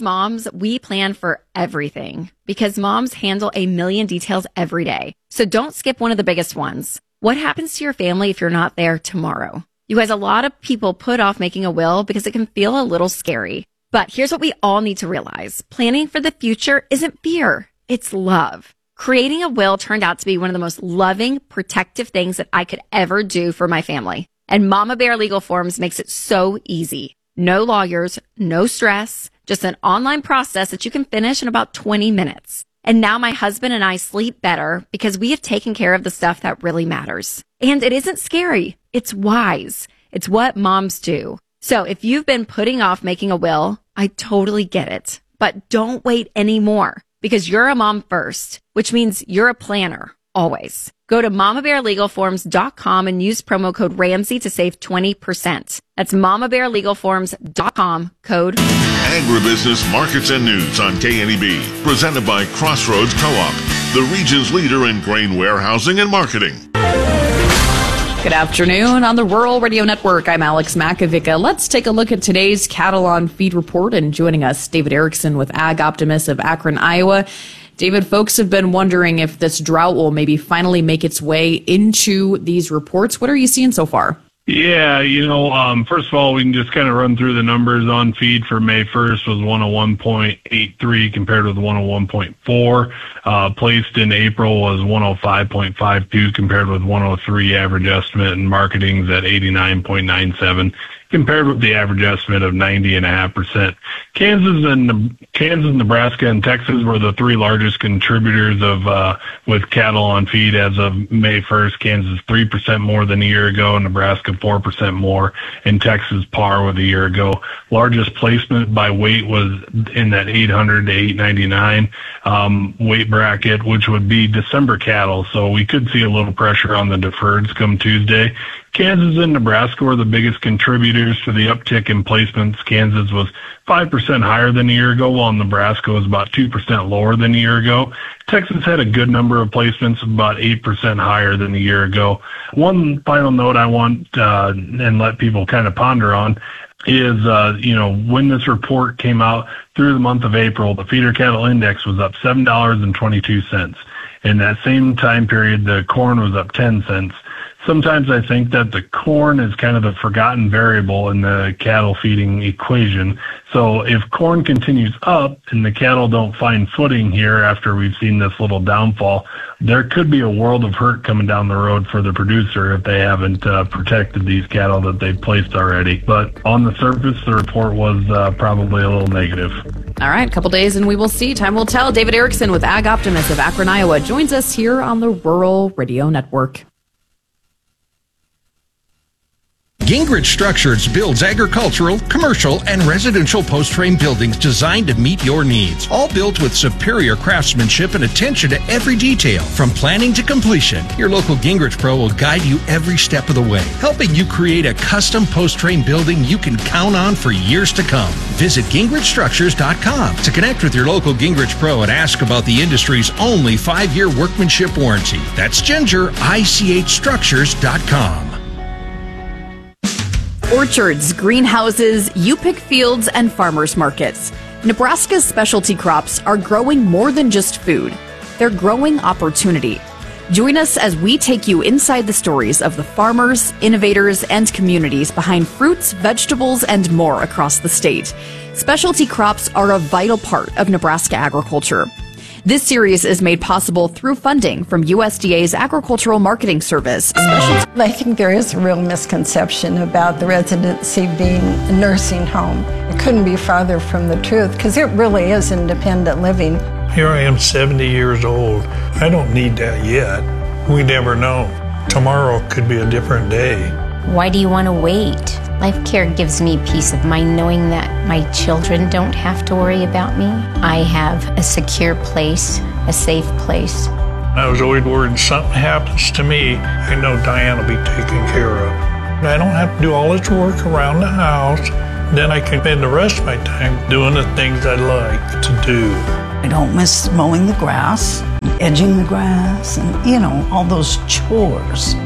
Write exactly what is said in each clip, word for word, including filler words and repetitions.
moms, we plan for everything because moms handle a million details every day. So don't skip one of the biggest ones. What happens to your family if you're not there tomorrow? You guys, a lot of people put off making a will because it can feel a little scary. But here's what we all need to realize. Planning for the future isn't fear. It's love. Creating a will turned out to be one of the most loving, protective things that I could ever do for my family. And Mama Bear Legal Forms makes it so easy. No lawyers, no stress, just an online process that you can finish in about twenty minutes. And now my husband and I sleep better because we have taken care of the stuff that really matters. And it isn't scary. It's wise. It's what moms do. So if you've been putting off making a will, I totally get it. But don't wait anymore because you're a mom first, which means you're a planner, always. Go to mama bear legal forms dot com and use promo code Ramsey to save twenty percent. That's mama bear legal forms dot com, code Agribusiness Markets and News on K N E B. Presented by Crossroads Co-op, the region's leader in grain warehousing and marketing. Good afternoon on the Rural Radio Network. I'm Alex Makovica. Let's take a look at today's cattle on feed report. And joining us, David Erickson with Ag Optimist of Akron, Iowa. David, folks have been wondering if this drought will maybe finally make its way into these reports. What are you seeing so far? Yeah, you know, um, first of all, we can just kind of run through the numbers on feed for May first was one oh one point eight three compared with one oh one point four. Uh, placed in April was one oh five point five two compared with one oh three average estimate, and marketing's at eighty-nine point nine seven compared with the average estimate of ninety and a half percent. Kansas and Kansas, Nebraska, and Texas were the three largest contributors of uh, with cattle on feed as of May first. Kansas three percent more than a year ago, Nebraska four percent more, and Texas par with a year ago. Largest placement by weight was in that eight hundred to eight ninety-nine um, weight bracket, which would be December cattle. So we could see a little pressure on the deferreds come Tuesday. Kansas and Nebraska were the biggest contributors to the uptick in placements. Kansas was five percent higher than a year ago, while Nebraska was about two percent lower than a year ago. Texas had a good number of placements, about eight percent higher than a year ago. One final note I want uh, and let people kind of ponder on is, uh, you know, when this report came out through the month of April, the feeder cattle index was up seven dollars and twenty-two cents. In that same time period, the corn was up ten cents. Sometimes I think that the corn is kind of the forgotten variable in the cattle feeding equation. So if corn continues up and the cattle don't find footing here after we've seen this little downfall, there could be a world of hurt coming down the road for the producer if they haven't uh, protected these cattle that they've placed already. But on the surface, the report was uh, probably a little negative. All right, a couple days and we will see. Time will tell. David Erickson with Ag Optimist of Akron, Iowa joins us here on the Rural Radio Network. Gingrich Structures builds agricultural, commercial, and residential post-frame buildings designed to meet your needs. All built with superior craftsmanship and attention to every detail. From planning to completion, your local Gingrich Pro will guide you every step of the way, helping you create a custom post-frame building you can count on for years to come. Visit gingrich structures dot com to connect with your local Gingrich Pro and ask about the industry's only five-year workmanship warranty. That's ginger I C H structures dot com. Orchards, greenhouses, U-Pick fields, and farmers markets. Nebraska's specialty crops are growing more than just food. They're growing opportunity. Join us as we take you inside the stories of the farmers, innovators, and communities behind fruits, vegetables, and more across the state. Specialty crops are a vital part of Nebraska agriculture. This series is made possible through funding from U S D A's Agricultural Marketing Service. I think there is a real misconception about the residency being a nursing home. It couldn't be farther from the truth because it really is independent living. Here I am seventy years old. I don't need that yet. We never know. Tomorrow could be a different day. Why do you want to wait? Life Care gives me peace of mind knowing that my children don't have to worry about me. I have a secure place, a safe place. I was always worried something happens to me, I know Diane will be taken care of. I don't have to do all this work around the house. Then I can spend the rest of my time doing the things I like to do. I don't miss mowing the grass, edging the grass, and, you know, all those chores.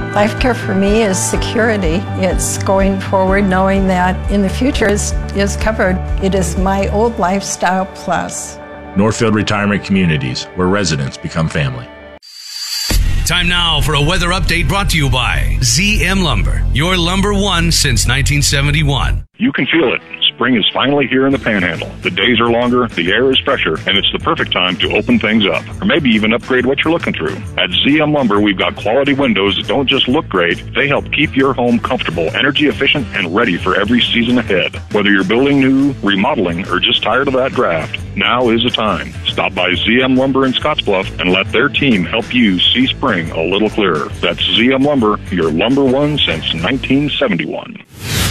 Life Care for me is security. It's going forward knowing that in the future is, is covered. It is my old lifestyle plus. Northfield Retirement Communities, where residents become family. Time now for a weather update brought to you by Z M Lumber, your lumber one since nineteen seventy-one. You can feel it. Spring is finally here in the Panhandle. The days are longer, the air is fresher, and it's the perfect time to open things up, or maybe even upgrade what you're looking through. At Z M Lumber, we've got quality windows that don't just look great, they help keep your home comfortable, energy efficient, and ready for every season ahead. Whether you're building new, remodeling, or just tired of that draft, now is the time. Stop by Z M Lumber in Scottsbluff and let their team help you see spring a little clearer. That's Z M Lumber, your lumber one since nineteen seventy-one.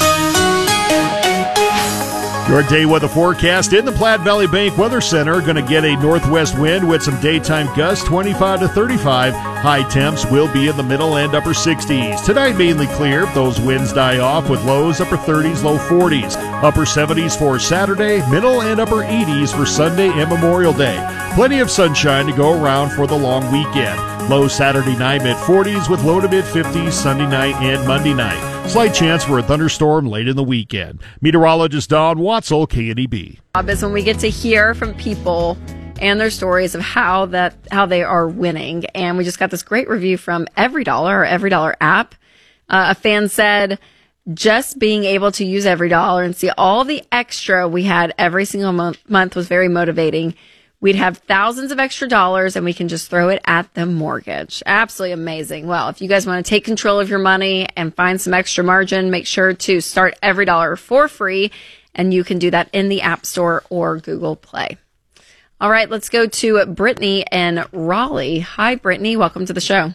Your day weather forecast in the Platte Valley Bank Weather Center. Going to get a northwest wind with some daytime gusts, twenty-five to thirty-five. High temps will be in the middle and upper sixties. Tonight mainly clear. Those winds die off with lows upper thirties, low forties. Upper seventies for Saturday, middle and upper eighties for Sunday and Memorial Day. Plenty of sunshine to go around for the long weekend. Low Saturday night, mid forties with low to mid fifties Sunday night and Monday night. Slight chance for a thunderstorm late in the weekend. Meteorologist Dawn Watzel, K N E B. Is when we get to hear from people and their stories of how that how they are winning. And we just got this great review from Every Dollar, or Every Dollar app. Uh, a fan said, just being able to use Every Dollar and see all the extra we had every single month, month was very motivating. We'd have thousands of extra dollars and we can just throw it at the mortgage. Absolutely amazing. Well, if you guys want to take control of your money and find some extra margin, make sure to start Every Dollar for free. And you can do that in the App Store or Google Play. All right, let's go to Brittany in Raleigh. Hi, Brittany. Welcome to the show.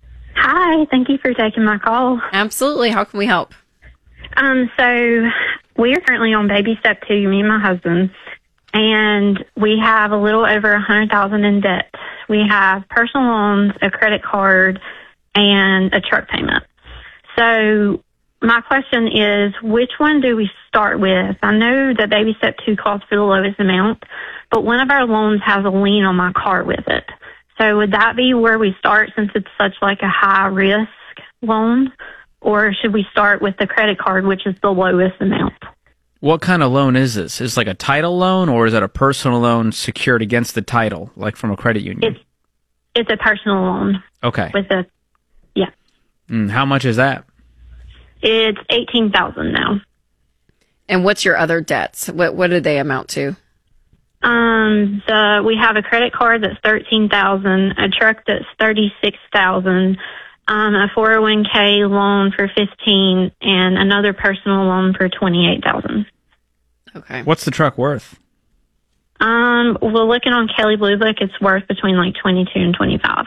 Hi. Thank you for taking my call. Absolutely. How can we help? Um, so we are currently on baby step two, me and my husband. And we have a little over a hundred thousand in debt. We have personal loans, a credit card, and a truck payment. So my question is, which one do we start with? I know that baby step two calls for the lowest amount, but one of our loans has a lien on my car with it. So would that be where we start since it's such like a high risk loan? Or should we start with the credit card, which is the lowest amount? What kind of loan is this? Is it like a title loan, or is it a personal loan secured against the title, like from a credit union? It's it's a personal loan. Okay. With a yeah. Mm, how much is that? It's eighteen thousand now. And what's your other debts? What what do they amount to? Um, the we have a credit card that's thirteen thousand, a truck that's thirty six thousand. Um, a four oh one k loan for fifteen, and another personal loan for twenty-eight thousand. Okay. What's the truck worth? Um, well, looking on Kelley Blue Book, it's worth between like twenty-two and twenty-five.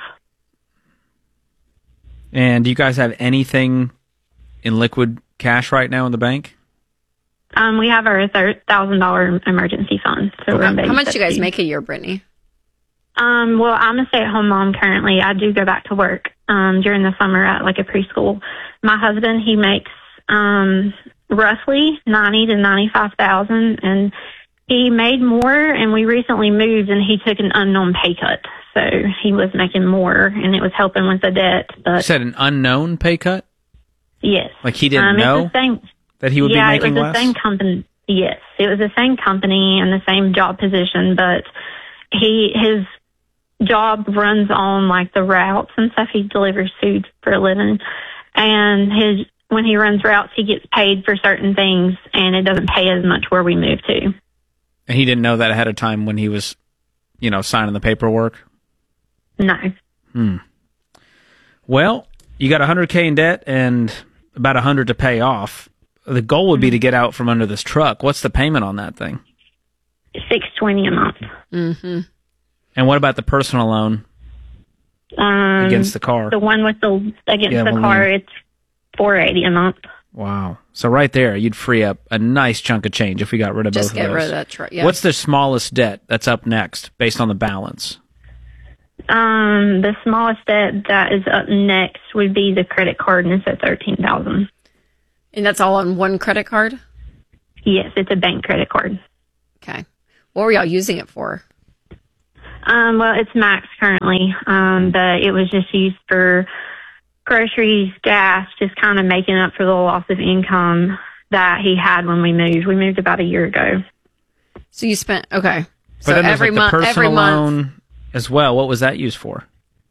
And do you guys have anything in liquid cash right now in the bank? Um, we have our one thousand dollars emergency fund. So Okay. we're How much do you guys make a year, Brittany? Um, well, I'm a stay-at-home mom currently. I do go back to work um, during the summer at like a preschool. My husband, he makes um, roughly ninety to ninety-five thousand, and he made more. And we recently moved, and he took an unknown pay cut, so he was making more, and it was helping with the debt. But You said an unknown pay cut? yes, Like he didn't um, it's know the same, that he would yeah, be making it was less? the same company. Yes, it was the same company and the same job position, but he his job runs on like the routes and stuff. He delivers food for a living, and his when he runs routes, he gets paid for certain things, and it doesn't pay as much where we move to. And he didn't know that ahead of time when he was, you know, signing the paperwork? No. Hmm. Well, you got one hundred K in debt and about one hundred to pay off. The goal would be to get out from under this truck. What's the payment on that thing? six twenty a month. Mm-hmm. And what about the personal loan Um, against the car? The one with the against Yeah, the well, car, then- it's four eighty a month. Wow. So right there, you'd free up a nice chunk of change if we got rid of Just both get of those. rid of that truck, yeah. What's the smallest debt that's up next based on the balance? Um, the smallest debt that is up next would be the credit card, and it's at thirteen thousand. And that's all on one credit card? Yes, it's a bank credit card. Okay. What were y'all using it for? Um, well, it's max currently, um, but it was just used for groceries, gas, just kind of making up for the loss of income that he had when we moved. We moved about a year ago. So you spent, okay. But So then every there's like month, the personal every month. loan as well. What was that used for?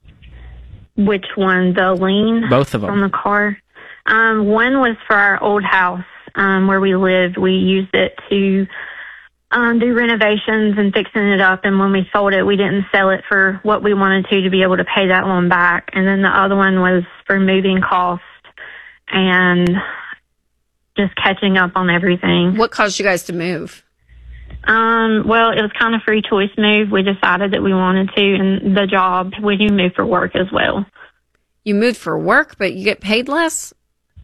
Which one? The lien? Both of them. On the car? Um, one was for our old house um, where we lived. We used it to um, do renovations and fixing it up. And when we sold it, we didn't sell it for what we wanted to to be able to pay that loan back. And then the other one was for moving costs and just catching up on everything. What caused you guys to move? Um, well, it was kind of free choice move. We decided that we wanted to, and the job, we do move for work as well. You moved for work, but you get paid less?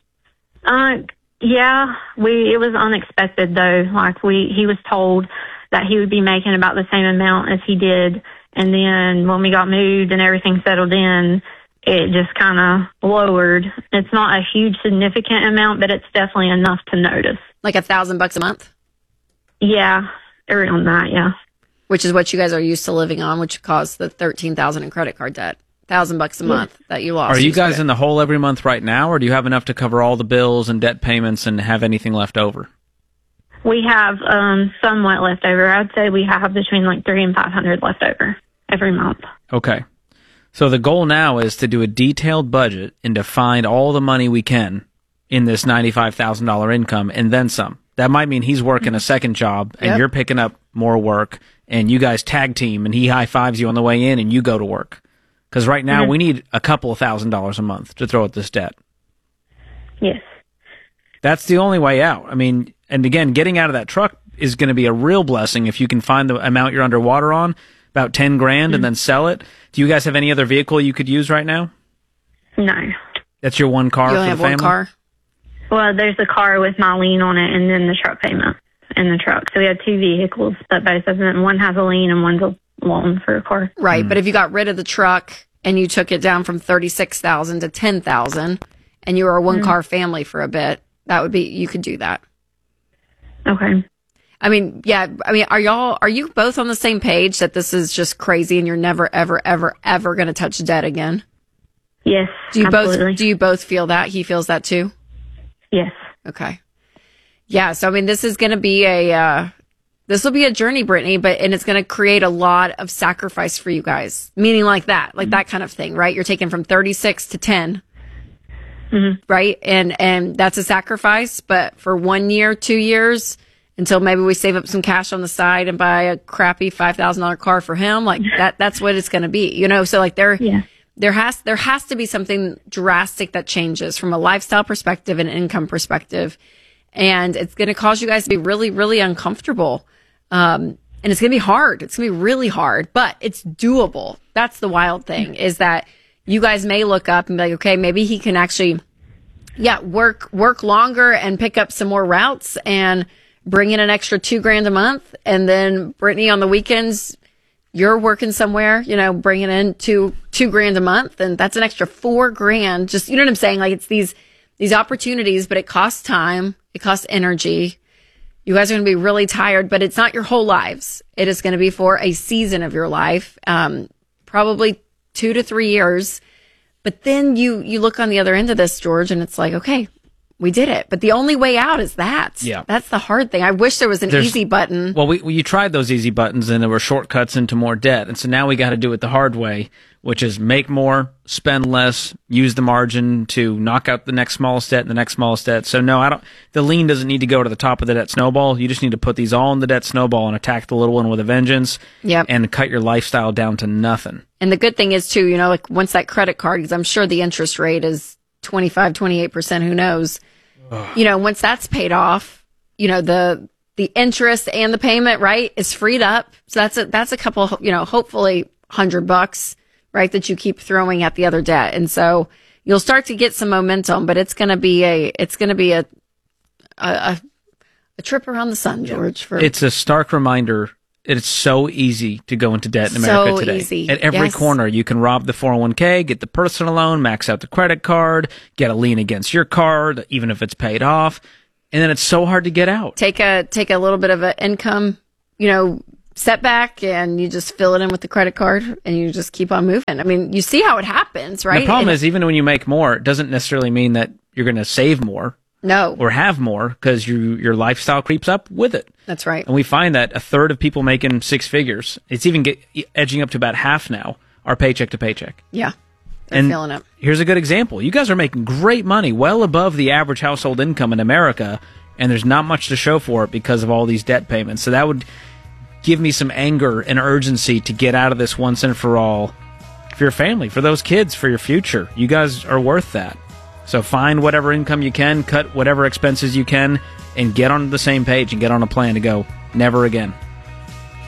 Uh, yeah, we, it was unexpected though. Like we, he was told that he would be making about the same amount as he did. And then when we got moved and everything settled in, it just kind of lowered. It's not a huge significant amount, but it's definitely enough to notice. Like a thousand bucks a month? Yeah, around that, yeah. Which is what you guys are used to living on, which caused the thirteen thousand in credit card debt. Thousand bucks a month that you lost. Are you guys in the hole every month right now, or do you have enough to cover all the bills and debt payments and have anything left over? We have um, somewhat left over. I'd say we have between like three and five hundred left over every month. Okay. So the goal now is to do a detailed budget and to find all the money we can in this ninety-five thousand dollars income and then some. That might mean he's working a second job and Yep. you're picking up more work and you guys tag team and he high fives you on the way in and you go to work. Because right now Mhm. we need a couple of thousand dollars a month to throw at this debt. Yes. That's the only way out. I mean, and again, getting out of that truck is going to be a real blessing if you can find the amount you're underwater on, about ten grand, and then sell it. Do you guys have any other vehicle you could use right now? No. That's your one car You for only the have family? one car? Well, there's a car with my lien on it and then the truck payment in the truck. So we have two vehicles, but both of them, one has a lien and one's a loan for a car. Right, but if you got rid of the truck and you took it down from thirty-six thousand to ten thousand and you were a one car family for a bit, that would be, you could do that. Okay. I mean, yeah, I mean, are y'all, are you both on the same page that this is just crazy and you're never, ever, ever, ever going to touch debt again? Yes. Do you absolutely. both, do you both feel that? He feels that too? Yes. Okay. Yeah. So, I mean, this is going to be a, uh, this will be a journey, Brittany, but, and it's going to create a lot of sacrifice for you guys. Meaning like that, like that kind of thing, right? You're taking from thirty-six to ten. Mm-hmm. Right. And, and that's a sacrifice, but for one year, two years, until maybe we save up some cash on the side and buy a crappy five thousand dollars car for him, like that, that's what it's going to be, you know? So like there, Yeah. there has, there has to be something drastic that changes from a lifestyle perspective and income perspective. And it's going to cause you guys to be really, really uncomfortable. Um, and it's going to be hard. It's going to be really hard, but it's doable. That's the wild thing is that you guys may look up and be like, okay, maybe he can actually, yeah, work, work longer and pick up some more routes and bring in an extra two grand a month. And then Brittany on the weekends, you're working somewhere, you know, bringing in two, two grand a month. And that's an extra four grand. Just, you know what I'm saying? Like it's these, these opportunities, but it costs time. It costs energy. You guys are going to be really tired, but it's not your whole lives. It is going to be for a season of your life. Um, probably two to three years. But then you, you look on the other end of this, George, and it's like, okay, we did it. But the only way out is that. Yeah. That's the hard thing. I wish there was an There's- easy button. Well, we, we you tried those easy buttons and there were shortcuts into more debt. And so now we got to do it the hard way, which is make more, spend less, use the margin to knock out the next smallest debt and the next smallest debt. So no, I don't, the lien doesn't need to go to the top of the debt snowball. You just need to put these all in the debt snowball and attack the little one with a vengeance. Yep. And cut your lifestyle down to nothing. And the good thing is too, you know, like once that credit card, because I'm sure the interest rate is twenty-five, twenty-eight percent, who knows? You know, once that's paid off, you know, the, the interest and the payment, right, is freed up. So that's a, that's a couple, you know, hopefully hundred bucks, right, that you keep throwing at the other debt. And so you'll start to get some momentum, but it's going to be a, it's going to be a, a, a, a trip around the sun, George. For It's a stark reminder. It's so easy to go into debt in America So today. easy. At every Yes. corner, you can rob the four oh one k, get the personal loan, max out the credit card, get a lien against your card, even if it's paid off. And then it's so hard to get out. take a, take a little bit of an income, you know, setback and you just fill it in with the credit card and you just keep on moving. I mean, you see how it happens, right? The problem and is, even when you make more, it doesn't necessarily mean that you're going to save more. No. Or have more, because you, your lifestyle creeps up with it. That's right. And we find that a third of people making six figures, it's even get, edging up to about half now, are paycheck to paycheck. Yeah. They're And feeling it. here's a good example. You guys are making great money, well above the average household income in America, and there's not much to show for it because of all these debt payments. So that would give me some anger and urgency to get out of this once and for all for your family, for those kids, for your future. You guys are worth that. So find whatever income you can, cut whatever expenses you can, and get on the same page and get on a plan to go never again.